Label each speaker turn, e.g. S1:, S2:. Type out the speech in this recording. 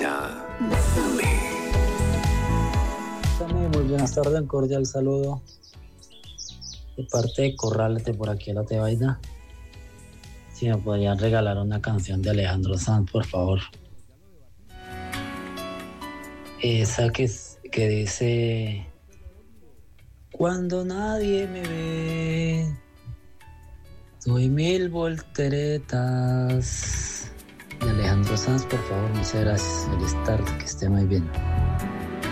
S1: Muy buenas tardes, un cordial saludo de parte de Corrálate por aquí a la Tebaida. Si me podrían regalar una canción de Alejandro Sanz, por favor. Esa que dice: cuando nadie me ve, doy 1000 volteretas. De Alejandro Sanz, por favor, muchas gracias. Feliz tarde, que esté muy bien.